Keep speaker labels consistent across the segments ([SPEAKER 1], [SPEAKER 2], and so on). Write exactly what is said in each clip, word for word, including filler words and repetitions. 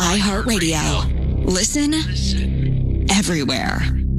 [SPEAKER 1] iHeartRadio. Listen everywhere.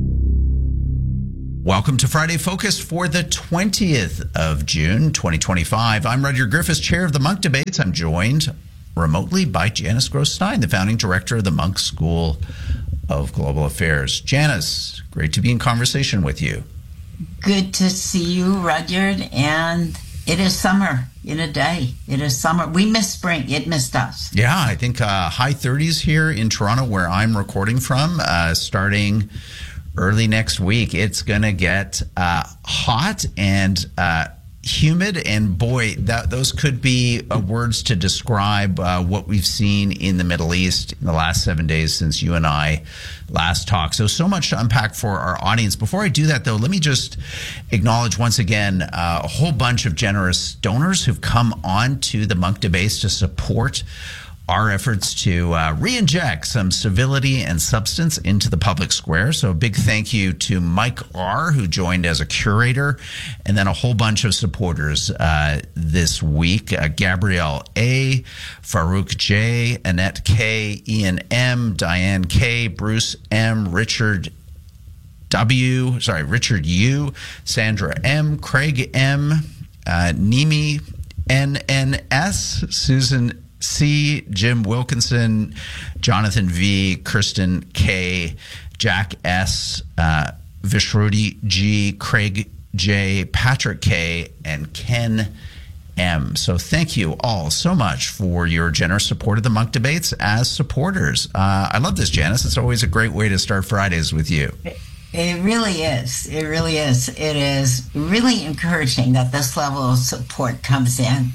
[SPEAKER 2] Welcome to Friday Focus for the twentieth of June, twenty twenty-five. I'm Rudyard Griffiths, chair of the Munk Debates. I'm joined remotely by Janice Gross-Stein, the founding director of the Munk School of Global Affairs. Janice, great to be in conversation with you.
[SPEAKER 3] Good to see you, Rudyard, and it is summer in a day. It is summer. We missed spring. It missed us.
[SPEAKER 2] Yeah, I think uh, high thirties here in Toronto, where I'm recording from, uh, starting early next week. It's going to get uh, hot and uh, humid, and boy, that, those could be uh, words to describe uh, what we've seen in the Middle East in the last seven days since you and I last talked. So, so much to unpack for our audience. Before I do that, though, let me just acknowledge once again uh, a whole bunch of generous donors who've come on to the Munk Debates to support our efforts to uh, re-inject some civility and substance into the public square. So a big thank you to Mike R., who joined as a curator, and then a whole bunch of supporters uh, this week. Uh, Gabrielle A., Farouk J., Annette K., Ian M., Diane K., Bruce M., Richard W., sorry, Richard U., Sandra M., Craig M., uh, Nimi N N S, Susan C., Jim Wilkinson, Jonathan V., Kirsten K., Jack S., uh, Vishrudi G., Craig J., Patrick K., and Ken M. So thank you all so much for your generous support of the Munk Debates as supporters. Uh, I love this, Janice. It's always a great way to start Fridays with you.
[SPEAKER 3] It really is. It really is. It is really encouraging that this level of support comes in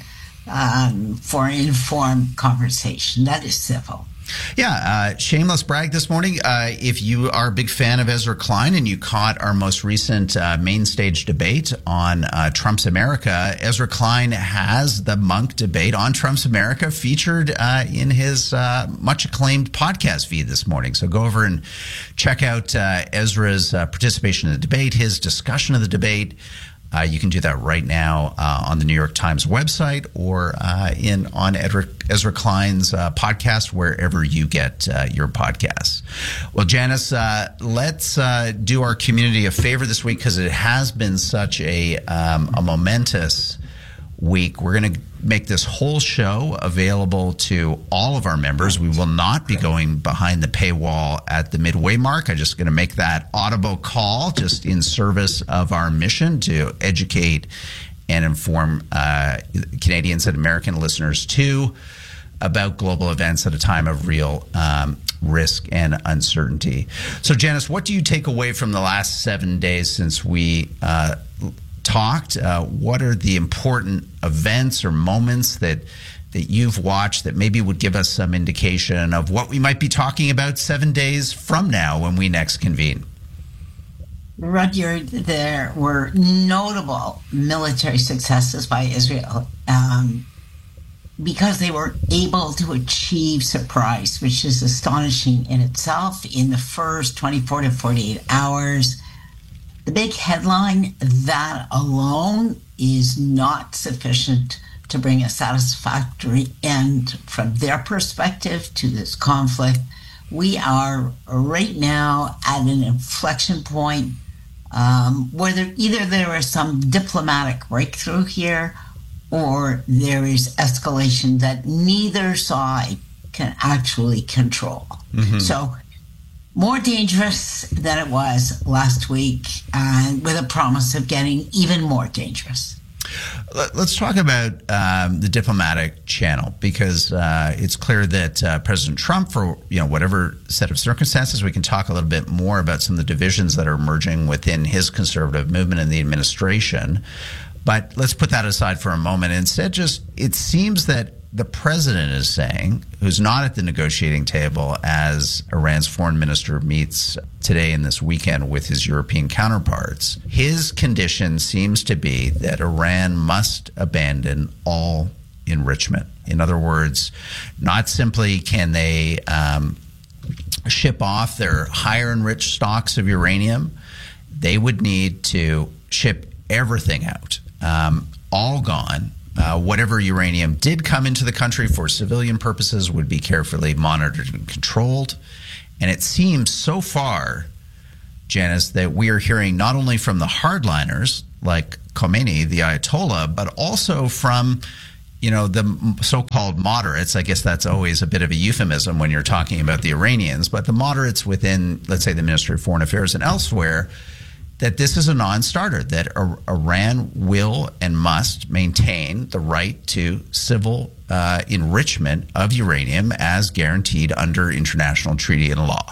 [SPEAKER 3] Um, for informed conversation. That is civil.
[SPEAKER 2] Yeah, uh, shameless brag this morning. Uh, if you are a big fan of Ezra Klein and you caught our most recent uh, main stage debate on uh, Trump's America, Ezra Klein has the Munk Debate on Trump's America featured uh, in his uh, much acclaimed podcast feed this morning. So go over and check out uh, Ezra's uh, participation in the debate, his discussion of the debate. Uh, you can do that right now uh, on the New York Times website or uh, in on Ezra, Ezra Klein's uh, podcast, wherever you get uh, your podcasts. Well, Janice, uh, let's uh, do our community a favor this week because it has been such a, um, a momentous week. We're going to make this whole show available to all of our members. We will not be going behind the paywall at the midway mark. I'm just going to make that audible call just in service of our mission to educate and inform uh, Canadians and American listeners too about global events at a time of real um, risk and uncertainty. So, Janice, what do you take away from the last seven days since we uh, talked? Uh, what are the important events or moments that that you've watched that maybe would give us some indication of what we might be talking about seven days from now when we next convene?
[SPEAKER 3] Rudyard, there were notable military successes by Israel um, because they were able to achieve surprise, which is astonishing in itself, in the first twenty-four to forty-eight hours. The big headline, that alone is not sufficient to bring a satisfactory end from their perspective to this conflict. We are right now at an inflection point um, where there, either there is some diplomatic breakthrough here or there is escalation that neither side can actually control. Mm-hmm. So more dangerous than it was last week, and with a promise of getting even more dangerous.
[SPEAKER 2] Let's talk about um, the diplomatic channel, because uh, it's clear that uh, President Trump, for you know whatever set of circumstances, we can talk a little bit more about some of the divisions that are emerging within his conservative movement and the administration. But let's put that aside for a moment. Instead, just it seems that the president is saying, who's not at the negotiating table as Iran's foreign minister meets today and this weekend with his European counterparts, his condition seems to be that Iran must abandon all enrichment. In other words, not simply can they um, ship off their higher enriched stocks of uranium, they would need to ship everything out, um, all gone, Uh, whatever uranium did come into the country for civilian purposes would be carefully monitored and controlled. And it seems so far, Janice, that we are hearing not only from the hardliners like Khomeini, the Ayatollah, but also from, you know, the so-called moderates. I guess that's always a bit of a euphemism when you're talking about the Iranians, but the moderates within, let's say, the Ministry of Foreign Affairs and elsewhere, that this is a non-starter, that Iran will and must maintain the right to civil uh, enrichment of uranium as guaranteed under international treaty and law.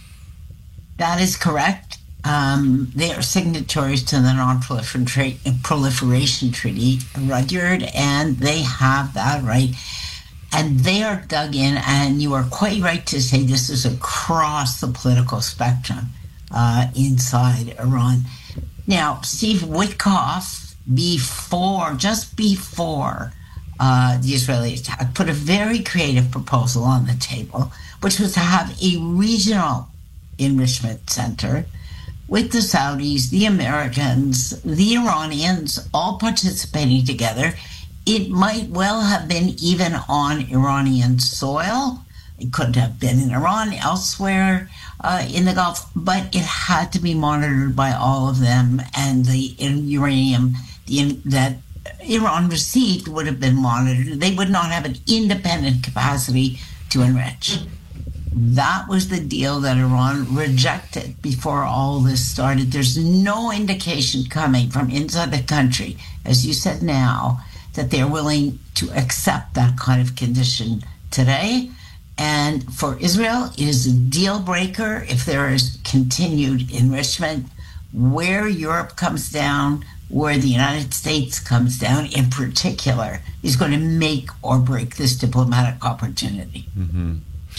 [SPEAKER 3] That is correct. Um, they are signatories to the Non-Proliferation Treaty, Rudyard, and they have that right. And they are dug in, and you are quite right to say this is across the political spectrum uh, inside Iran. Now, Steve Witkoff, before, just before uh, the Israeli attack, put a very creative proposal on the table, which was to have a regional enrichment center with the Saudis, the Americans, the Iranians, all participating together. It might well have been even on Iranian soil. It could have been in Iran, elsewhere uh, in the Gulf, but it had to be monitored by all of them, and the uranium the, that Iran received would have been monitored. They would not have an independent capacity to enrich. That was the deal that Iran rejected before all this started. There's no indication coming from inside the country, as you said now, that they're willing to accept that kind of condition today. And for Israel, it is a deal breaker if there is continued enrichment. Where Europe comes down, where the United States comes down in particular, is going to make or break this diplomatic opportunity.
[SPEAKER 2] Mm-hmm.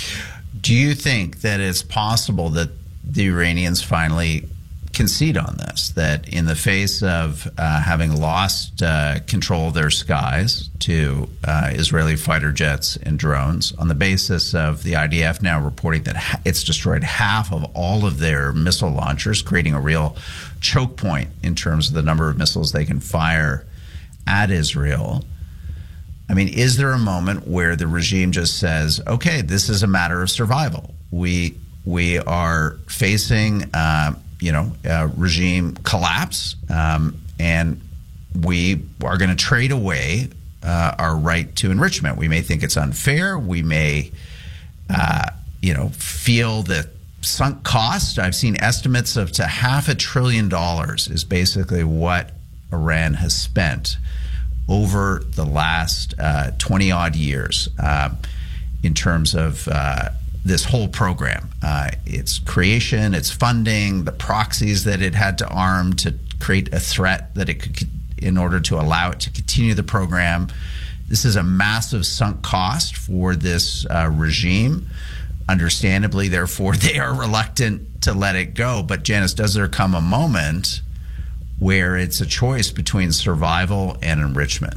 [SPEAKER 2] Do you think that it's possible that the Iranians finally concede on this, that in the face of uh, having lost uh, control of their skies to uh, Israeli fighter jets and drones, on the basis of the I D F now reporting that ha- it's destroyed half of all of their missile launchers, creating a real choke point in terms of the number of missiles they can fire at Israel? I mean, is there a moment where the regime just says, okay, this is a matter of survival? We we are facing, uh, you know, a regime collapse, um, and we are going to trade away uh, our right to enrichment. We may think it's unfair. We may, uh, you know, feel the sunk cost. I've seen estimates of to half a trillion dollars is basically what Iran has spent over the last uh, twenty odd years uh, in terms of uh, this whole program. Uh, its creation, its funding, the proxies that it had to arm to create a threat that it could, in order to allow it to continue the program. This is a massive sunk cost for this uh, regime. Understandably, therefore, they are reluctant to let it go. But Janice, does there come a moment where it's a choice between survival and enrichment?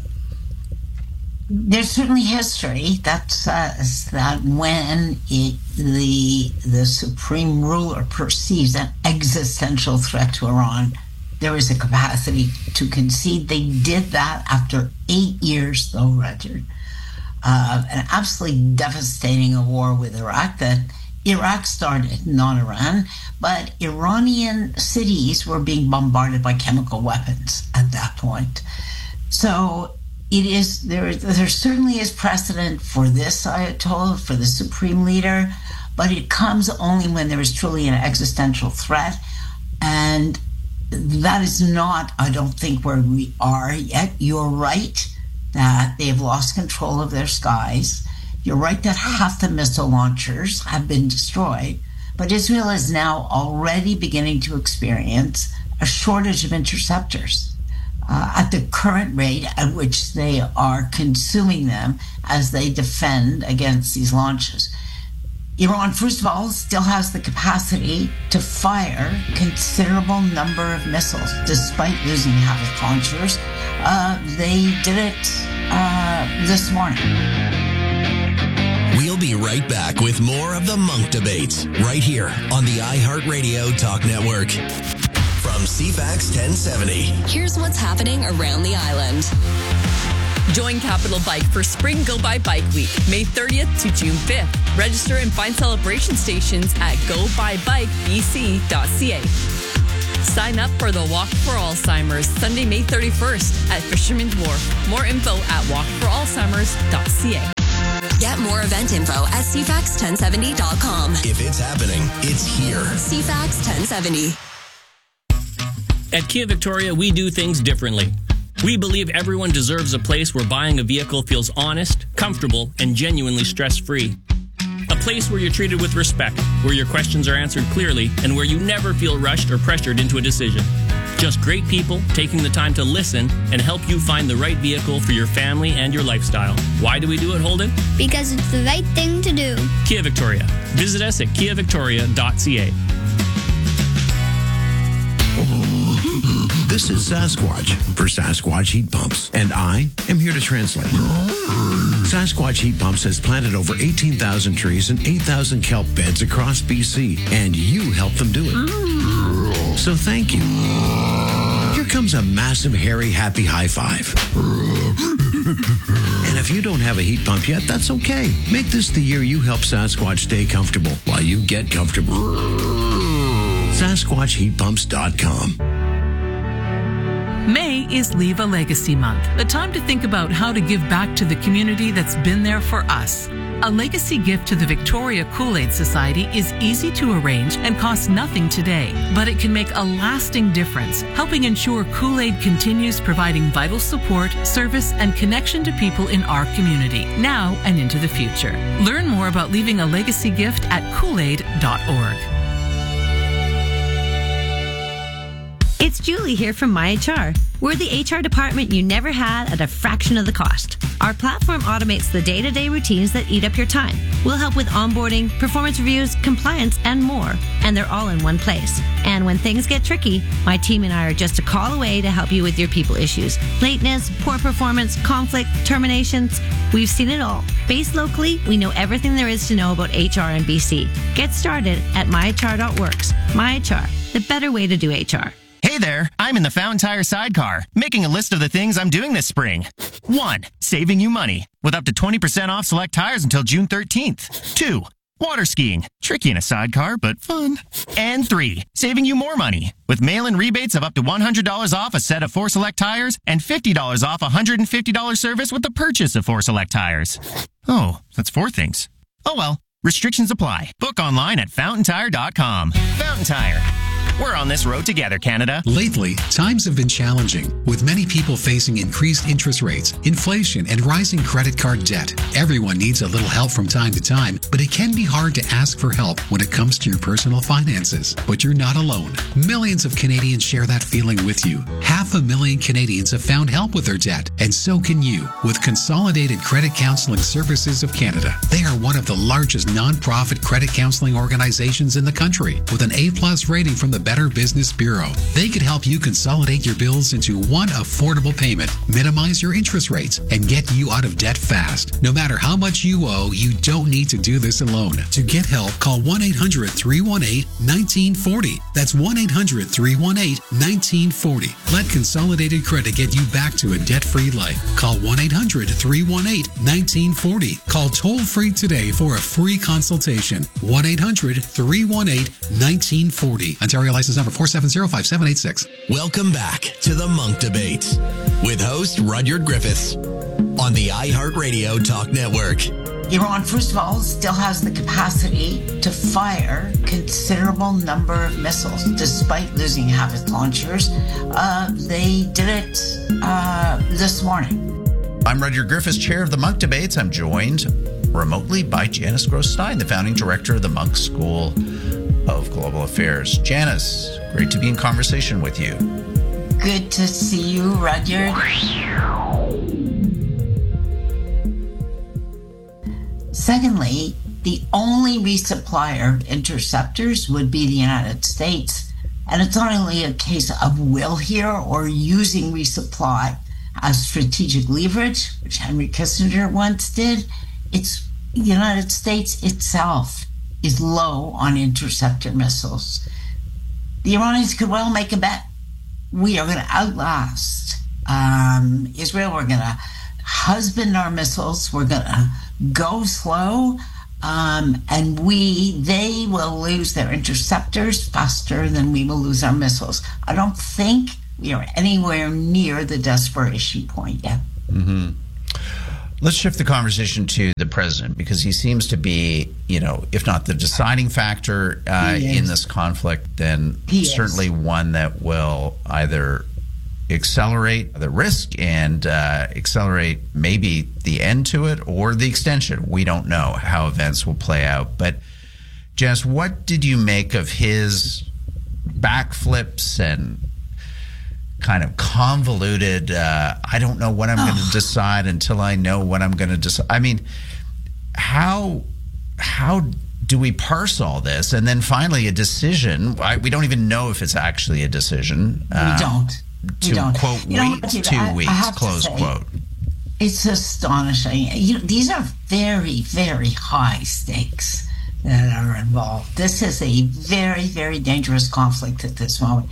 [SPEAKER 3] There's certainly history that says that when it, the the supreme ruler perceives an existential threat to Iran, there is a capacity to concede. They did that after eight years, though, Richard. Uh, an absolutely devastating war with Iraq that Iraq started, not Iran, but Iranian cities were being bombarded by chemical weapons at that point. So it is there. There certainly is precedent for this Ayatollah, for the supreme leader, but it comes only when there is truly an existential threat, and that is not, I don't think, where we are yet. You're right that they've lost control of their skies. You're right that half the missile launchers have been destroyed, but Israel is now already beginning to experience a shortage of interceptors uh, at the current rate at which they are consuming them as they defend against these launches. Iran, first of all, still has the capacity to fire a considerable number of missiles, despite losing half its launchers. Uh, they did it uh, this morning.
[SPEAKER 4] We'll be right back with more of the Munk Debates right here on the iHeartRadio Talk Network. From C FAX ten seventy.
[SPEAKER 5] Here's what's happening around the island. Join Capital Bike for Spring Go By Bike Week, May thirtieth to June fifth. Register and find celebration stations at go by bike b c dot c a. Sign up for the Walk for Alzheimer's Sunday, May thirty-first at Fisherman's Wharf. More info at walk for alzheimers dot c a.
[SPEAKER 1] Get more event info at c fax ten seventy dot com.
[SPEAKER 4] If it's happening, it's here.
[SPEAKER 1] C fax ten seventy.
[SPEAKER 6] At Kia Victoria, we do things differently. We believe everyone deserves a place where buying a vehicle feels honest, comfortable, and genuinely stress-free. A place where you're treated with respect, where your questions are answered clearly, and where you never feel rushed or pressured into a decision. Just great people taking the time to listen and help you find the right vehicle for your family and your lifestyle. Why do we do it, Holden?
[SPEAKER 7] Because it's the right thing to do.
[SPEAKER 6] Kia Victoria. Visit us at kia victoria dot c a.
[SPEAKER 4] This is Sasquatch for Sasquatch Heat Pumps, and I am here to translate. Sasquatch Heat Pumps has planted over eighteen thousand trees and eight thousand kelp beds across B C, and you helped them do it. So thank you. Here comes a massive, hairy, happy high five. And if you don't have a heat pump yet, that's okay. Make this the year you help Sasquatch stay comfortable while you get comfortable. Sasquatch Heat Pumps dot com.
[SPEAKER 8] May is Leave a Legacy Month, a time to think about how to give back to the community that's been there for us. A legacy gift to the Victoria Kool-Aid Society is easy to arrange and costs nothing today, but it can make a lasting difference, helping ensure Kool-Aid continues providing vital support, service, and connection to people in our community, now and into the future. Learn more about leaving a legacy gift at kool aid dot org.
[SPEAKER 9] It's Julie here from MyHR. We're the H R department you never had at a fraction of the cost. Our platform automates the day-to-day routines that eat up your time. We'll help with onboarding, performance reviews, compliance, and more. And they're all in one place. And when things get tricky, my team and I are just a call away to help you with your people issues. Lateness, poor performance, conflict, terminations. We've seen it all. Based locally, we know everything there is to know about H R in B C. Get started at my h r dot works. MyHR, the better way to do H R.
[SPEAKER 10] Hey there, I'm in the Fountain Tire sidecar, making a list of the things I'm doing this spring. One, saving you money, with up to twenty percent off select tires until June thirteenth. Two, water skiing, tricky in a sidecar, but fun. And three, saving you more money, with mail-in rebates of up to one hundred dollars off a set of four select tires and fifty dollars off a one hundred fifty dollars service with the purchase of four select tires. Oh, that's four things. Oh well, restrictions apply. Book online at fountain tire dot com. Fountain Tire. We're on this road together, Canada.
[SPEAKER 11] Lately, times have been challenging, with many people facing increased interest rates, inflation, and rising credit card debt. Everyone needs a little help from time to time, but it can be hard to ask for help when it comes to your personal finances. But you're not alone. Millions of Canadians share that feeling with you. Half a million Canadians have found help with their debt, and so can you, with Consolidated Credit Counseling Services of Canada. They are one of the largest non-profit credit counseling organizations in the country, with an A-plus rating from the Better Business Bureau. They could help you consolidate your bills into one affordable payment, minimize your interest rates, and get you out of debt fast. No matter how much you owe, you don't need to do this alone. To get help, call one eight hundred, three one eight, one nine four zero. That's one eight hundred, three one eight, one nine four zero. Let Consolidated Credit get you back to a debt-free life. Call one eight hundred, three one eight, one nine four zero. Call toll-free today for a free consultation. one eight hundred, three one eight, one nine four zero. Ontario license number four seven zero five seven eight six.
[SPEAKER 4] Welcome back to the Monk Debate with host Rudyard Griffiths on the iHeartRadio Talk Network.
[SPEAKER 3] Iran, first of all, still has the capacity to fire considerable number of missiles, despite losing half its launchers. Uh, they did it uh, this morning.
[SPEAKER 2] I'm Rudyard Griffiths, chair of the Monk Debates. I'm joined remotely by Janice Gross-Stein, the founding director of the Monk School of Global Affairs. Janice, great to be in conversation with you.
[SPEAKER 3] Good to see you, Rudyard. Secondly, the only resupplier of interceptors would be the United States. And it's not only a case of will here or using resupply as strategic leverage, which Henry Kissinger once did. It's the United States itself is low on interceptor missiles. The Iranians could well make a bet. We are going to outlast um, Israel. We're going to husband our missiles. We're going to go slow. Um, and we, they will lose their interceptors faster than we will lose our missiles. I don't think we are anywhere near the desperation point yet.
[SPEAKER 2] Mm-hmm. Let's shift the conversation to the president, because he seems to be, you know, if not the deciding factor uh, in this conflict, then
[SPEAKER 3] He
[SPEAKER 2] certainly
[SPEAKER 3] is.
[SPEAKER 2] one that will either accelerate the risk and uh, accelerate maybe the end to it or the extension. We don't know how events will play out. But Jess, what did you make of his backflips and kind of convoluted, uh, I don't know what I'm oh. going to decide until I know what I'm going to decide. I mean, how how do we parse all this? And then finally a decision. I, we don't even know if it's actually a decision.
[SPEAKER 3] We uh, don't.
[SPEAKER 2] To
[SPEAKER 3] we don't.
[SPEAKER 2] quote,
[SPEAKER 3] you know,
[SPEAKER 2] wait two
[SPEAKER 3] I,
[SPEAKER 2] weeks,
[SPEAKER 3] I
[SPEAKER 2] close
[SPEAKER 3] say,
[SPEAKER 2] quote.
[SPEAKER 3] It's astonishing. You know, these are very, very high stakes that are involved. This is a very, very dangerous conflict at this moment.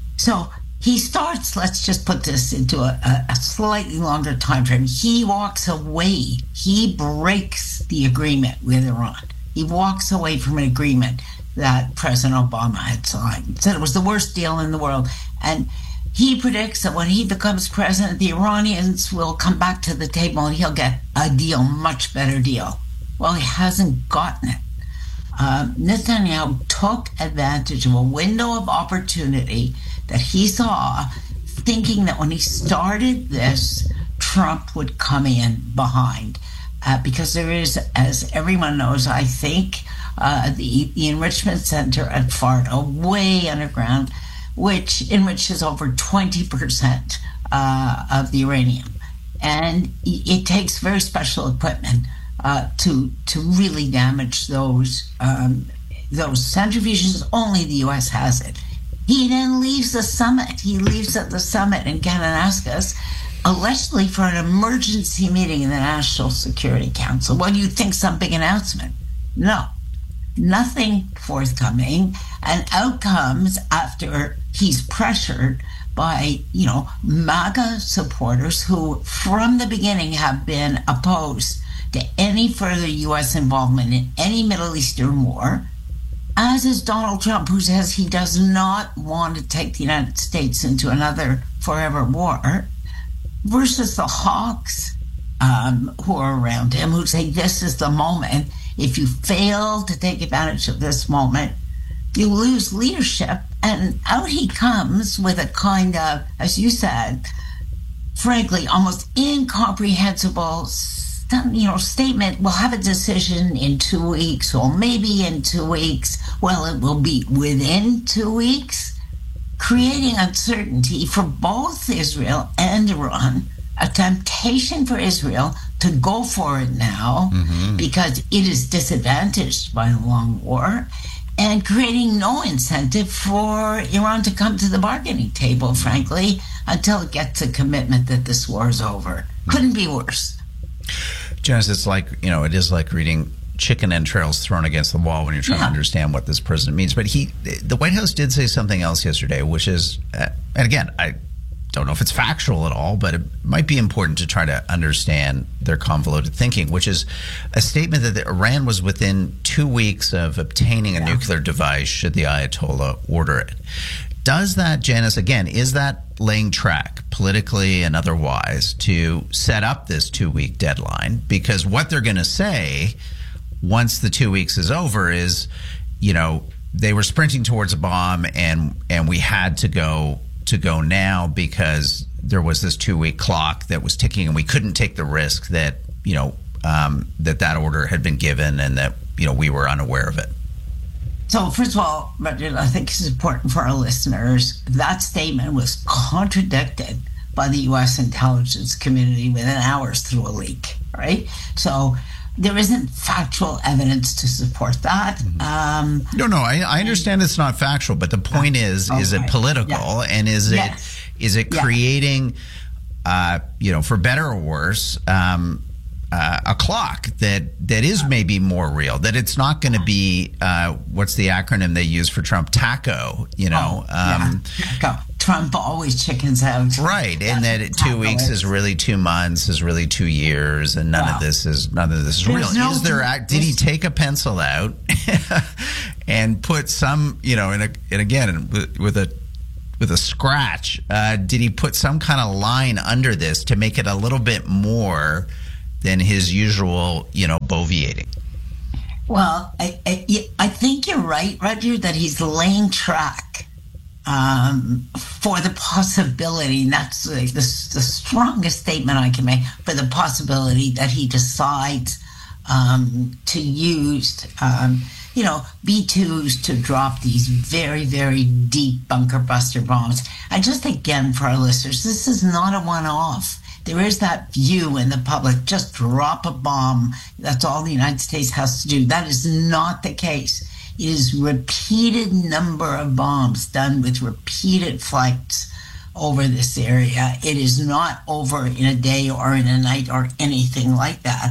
[SPEAKER 3] So he starts, let's just put this into a, a slightly longer time frame. He walks away. He breaks the agreement with Iran. He walks away from an agreement that President Obama had signed. Said it was the worst deal in the world. And he predicts that when he becomes president, the Iranians will come back to the table and he'll get a deal, much better deal. Well, he hasn't gotten it. Uh, Netanyahu took advantage of a window of opportunity that he saw, thinking that when he started this, Trump would come in behind. Uh, because there is, as everyone knows, I think, uh, the, the enrichment center at Fardo, way underground, which enriches over twenty percent uh, of the uranium. And it takes very special equipment uh, to to really damage those um, those centrifuges. Only the U S has it. He then leaves the summit. He leaves at the summit in Kananaskis, allegedly for an emergency meeting in the National Security Council. What do you think? Some big announcement? No. Nothing forthcoming, and outcomes after he's pressured by, you know, MAGA supporters who from the beginning have been opposed to any further U S involvement in any Middle Eastern war, as is Donald Trump, who says he does not want to take the United States into another forever war, versus the hawks um, who are around him, who say this is the moment. If you fail to take advantage of this moment, you lose leadership. And out he comes with a kind of, as you said, frankly, almost incomprehensible, you know, statement. We'll have a decision in two weeks, or maybe in two weeks. Well, it will be within two weeks, creating uncertainty for both Israel and Iran. A temptation for Israel to go for it now mm-hmm. because it is disadvantaged by a long war, and creating no incentive for Iran to come to the bargaining table, frankly, until it gets a commitment that this war is over. Couldn't be worse.
[SPEAKER 2] Janice, it's like, you know, it is like reading chicken entrails thrown against the wall when you're trying yeah. to understand what this president means. But he, the White House did say something else yesterday, which is, uh, and again, I don't know if it's factual at all, but it might be important to try to understand their convoluted thinking, which is a statement that Iran was within two weeks of obtaining a yeah. nuclear device should the Ayatollah order it. Does that, Janice, again, is that laying track politically and otherwise to set up this two-week deadline? Because what they're going to say once the two weeks is over is, you know, they were sprinting towards a bomb and and we had to go to go now because there was this two-week clock that was ticking, and we couldn't take the risk that, you know, um, that that order had been given and that, you know, we were unaware of it.
[SPEAKER 3] So first of all, Roger, I think it's important for our listeners, that statement was contradicted by the U S intelligence community within hours through a leak, right? So there isn't factual evidence to support that.
[SPEAKER 2] Mm-hmm.
[SPEAKER 3] Um,
[SPEAKER 2] no, no, I, I understand it's not factual, but the point uh, is, okay. is it political, yeah. and is
[SPEAKER 3] yes.
[SPEAKER 2] it is it creating, yeah. uh, you know, for better or worse, um, uh, a clock that that is maybe more real, that it's not going to be uh, what's the acronym they use for Trump, TACO, you know,
[SPEAKER 3] oh,
[SPEAKER 2] um,
[SPEAKER 3] yeah. Trump always chickens out.
[SPEAKER 2] Right, and that two weeks is really two months, is really two years, and none wow. of this is none of this is There's real. No, is there? Act, did he take a pencil out and put some, you know, in a, and again with a with a scratch? Uh, did he put some kind of line under this to make it a little bit more than his usual, you know, boviating?
[SPEAKER 3] Well, I, I, I think you're right, Roger, that he's laying track um, for the possibility, and that's the, the, the strongest statement I can make, for the possibility that he decides um, to use, um, you know, B twos to drop these very, very deep bunker buster bombs. And just again, for our listeners, this is not a one-off. There is that view in the public, just drop a bomb. That's all the United States has to do. That is not the case. It is repeated number of bombs done with repeated flights over this area. It is not over in a day or in a night or anything like that.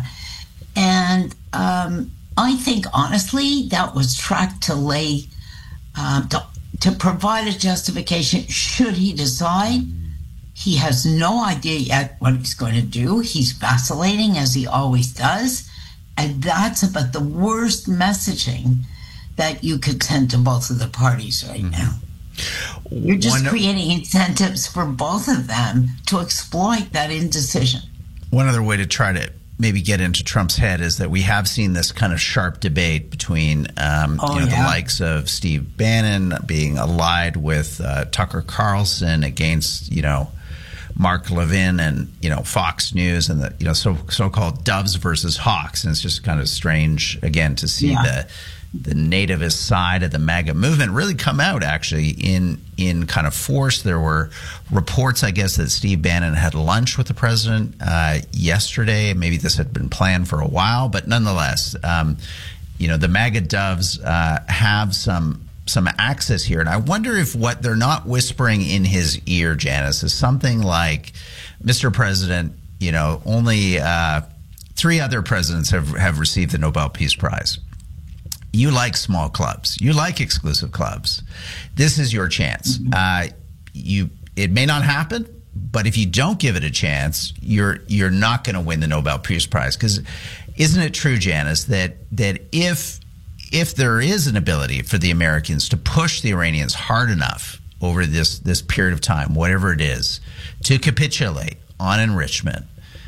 [SPEAKER 3] And um, I think, honestly, that was tracked to lay, um, to, to provide a justification should he decide. He has no idea yet what he's going to do. He's vacillating, as he always does. And that's about the worst messaging that you could send to both of the parties right mm-hmm. now. You're just One, creating incentives for both of them to exploit that indecision.
[SPEAKER 2] One other way to try to maybe get into Trump's head is that we have seen this kind of sharp debate between um, oh, you know, yeah. the likes of Steve Bannon being allied with uh, Tucker Carlson against, you know, Mark Levin and, you know, Fox News and the, you know, so, so-called doves versus hawks. And it's just kind of strange, again, to see yeah. the the nativist side of the MAGA movement really come out, actually, in in kind of force. There were reports, I guess, that Steve Bannon had lunch with the president uh, yesterday. Maybe this had been planned for a while, but nonetheless, um, you know, the MAGA doves uh, have some some access here. And I wonder if what they're not whispering in his ear, Janice, is something like, Mister President, you know, only uh, three other presidents have, have received the Nobel Peace Prize. You like small clubs. You like exclusive clubs. This is your chance. Uh, you, it may not happen, but if you don't give it a chance, you're you're not going to win the Nobel Peace Prize. Because isn't it true, Janice, that that if if there is an ability for the Americans to push the Iranians hard enough over this this period of time, whatever it is, to capitulate on enrichment,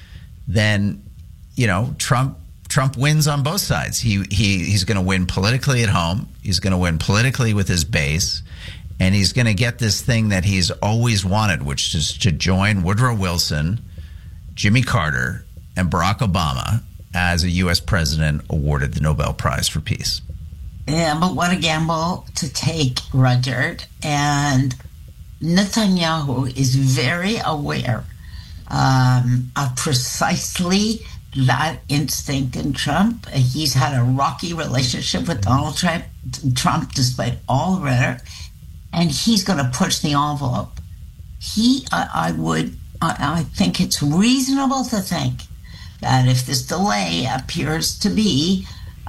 [SPEAKER 2] then, you know, Trump Trump wins on both sides. He he he's going to win politically at home. He's going to win politically with his base, and he's going to get this thing that he's always wanted, which is to join Woodrow Wilson, Jimmy Carter, and Barack Obama as a U S president awarded the Nobel Prize for Peace.
[SPEAKER 3] Yeah, but what a gamble to take, Rudyard. And Netanyahu is very aware um, of precisely that instinct in Trump. He's had a rocky relationship with Donald Trump, Trump despite all the rhetoric, and he's going to push the envelope. He, I, I would, I, I think it's reasonable to think that if this delay appears to be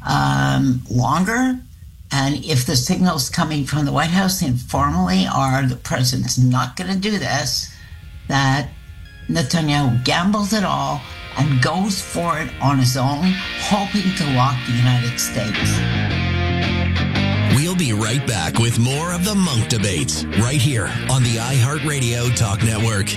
[SPEAKER 3] um, longer, and if the signals coming from the White House informally are the president's not going to do this, that Netanyahu gambles it all and goes for it on his own, hoping to lock the United States.
[SPEAKER 12] We'll be right back with more of the Monk Debates right here on the iHeartRadio Talk Network.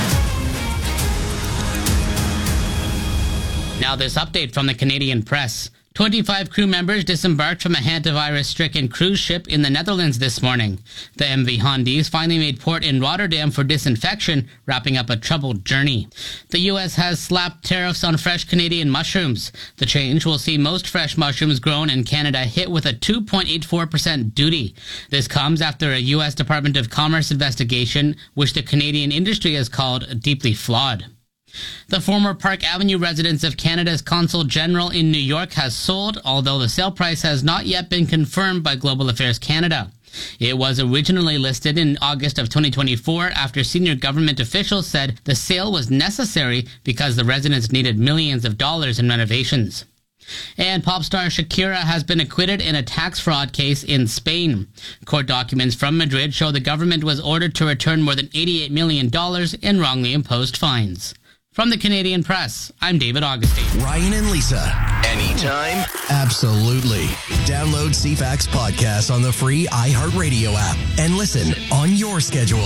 [SPEAKER 13] Now this update from the Canadian press. twenty-five crew members disembarked from a hantavirus-stricken cruise ship in the Netherlands this morning. The M V Hondies finally made port in Rotterdam for disinfection, wrapping up a troubled journey. The U S has slapped tariffs on fresh Canadian mushrooms. The change will see most fresh mushrooms grown in Canada hit with a two point eight four percent duty. This comes after a U S Department of Commerce investigation, which the Canadian industry has called deeply flawed. The former Park Avenue residence of Canada's Consul General in New York has sold, although the sale price has not yet been confirmed by Global Affairs Canada. It was originally listed in August of twenty twenty-four after senior government officials said the sale was necessary because the residence needed millions of dollars in renovations. And pop star Shakira has been acquitted in a tax fraud case in Spain. Court documents from Madrid show the government was ordered to return more than eighty-eight million dollars in wrongly imposed fines. From the Canadian Press, I'm David Augustine.
[SPEAKER 12] Ryan and Lisa. Anytime? Absolutely. Download C FAX podcast on the free iHeartRadio app and listen on your schedule.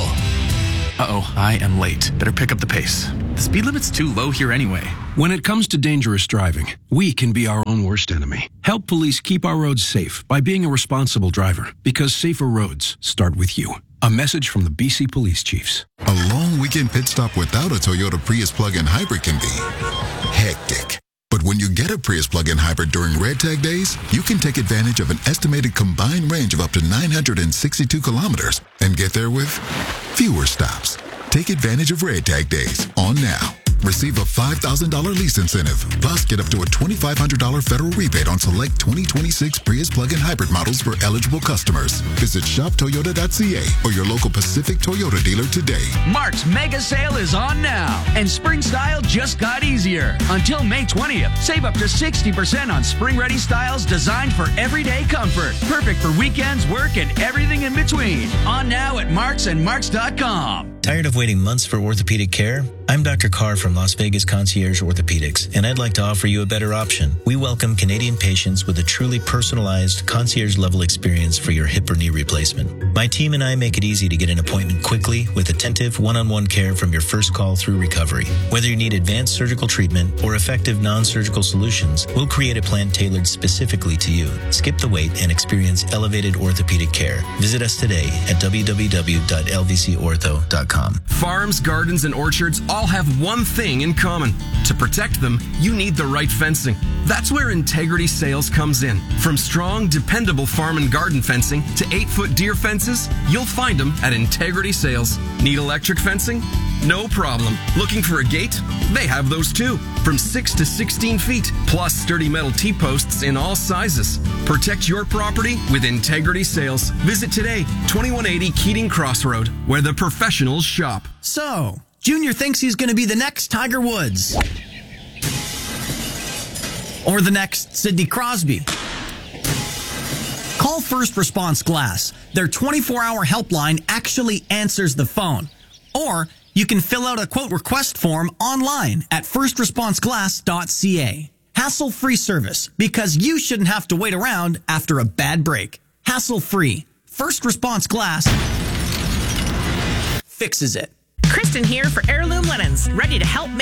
[SPEAKER 14] Uh-oh, I am late. Better pick up the pace. The speed limit's too low here anyway.
[SPEAKER 15] When it comes to dangerous driving, we can be our own worst enemy. Help police keep our roads safe by being a responsible driver, because safer roads start with you. A message from the B C Police Chiefs.
[SPEAKER 16] A long weekend pit stop without a Toyota Prius plug-in hybrid can be hectic. But when you get a Prius plug-in hybrid during Red Tag days, you can take advantage of an estimated combined range of up to nine hundred sixty-two kilometers and get there with fewer stops. Take advantage of Red Tag days on now. Receive a five thousand dollars lease incentive, plus get up to a twenty-five hundred dollars federal rebate on select twenty twenty-six Prius plug-in hybrid models for eligible customers. Visit shop toyota dot c a or your local Pacific Toyota dealer today.
[SPEAKER 17] Mark's mega sale is on now, and spring style just got easier. Until May twentieth, save up to sixty percent on spring-ready styles designed for everyday comfort. Perfect for weekends, work, and everything in between. On now at Marks and Marks dot com.
[SPEAKER 18] Tired of waiting months for orthopedic care? I'm Doctor Carr from Las Vegas Concierge Orthopedics, and I'd like to offer you a better option. We welcome Canadian patients with a truly personalized concierge-level experience for your hip or knee replacement. My team and I make it easy to get an appointment quickly with attentive one-on-one care from your first call through recovery. Whether you need advanced surgical treatment or effective non-surgical solutions, we'll create a plan tailored specifically to you. Skip the wait and experience elevated orthopedic care. Visit us today at w w w dot l v c ortho dot com.
[SPEAKER 19] Farms, gardens, and orchards all have one thing in common. To protect them, you need the right fencing. That's where Integrity Sales comes in. From strong, dependable farm and garden fencing to eight-foot deer fences, you'll find them at Integrity Sales. Need electric fencing? No problem. Looking for a gate? They have those too. From six to sixteen feet, plus sturdy metal T-posts in all sizes. Protect your property with Integrity Sales. Visit today, twenty-one eighty Keating Crossroad, where the professionals shop.
[SPEAKER 20] So, Junior thinks he's going to be the next Tiger Woods. Or the next Sidney Crosby. Call First Response Glass. Their twenty-four hour helpline actually answers the phone. Or you can fill out a quote request form online at first response glass dot c a. Hassle-free service, because you shouldn't have to wait around after a bad break. Hassle-free. First Response Glass fixes it.
[SPEAKER 21] Kristen here for Heirloom Linens, ready to help make